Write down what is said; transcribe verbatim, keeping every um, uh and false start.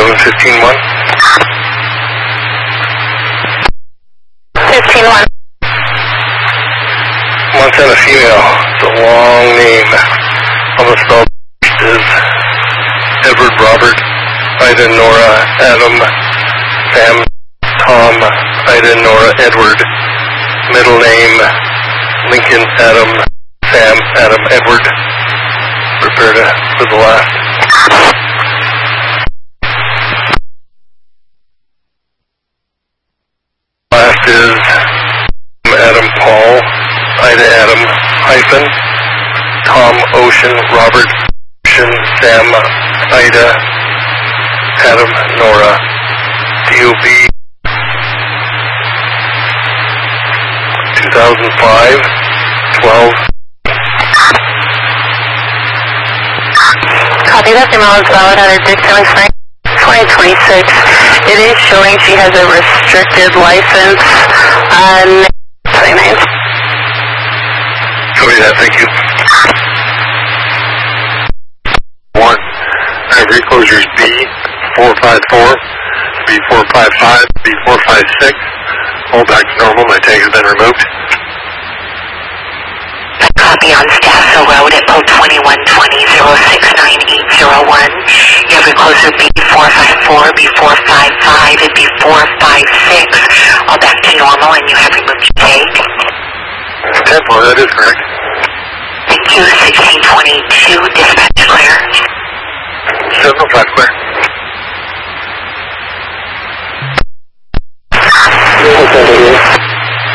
seven fifteen one. fifteen one. Montana female. It's a long name. On the spell is Edward Robert, Ida Nora Adam, Sam Tom, Ida Nora Edward. Middle name Lincoln Adam, Sam Adam Edward. Prepare to, for the last. Last is Adam Paul, Ida Adam, hyphen, Tom Ocean, Robert Ocean, Sam, Ida, Adam, Nora, D O B, two thousand five, twelve. Copy that. Female is valid on her Dixon Spring twenty twenty-six. It is showing she has a restricted license on twenty-nine. Copy that, thank you. One. Every closure is B four five four, B four five five, B four five six. Hold back to normal, my tag has been removed. Copy on Stasso Road at Pole twenty-one twenty, zero six nine eight zero one. You have your closer B four five four, B four five five, and B four five six. All back to normal, and you have removed your tag. ten four, that is correct. Thank you. sixteen twenty-two, dispatch clear. seven oh five clear.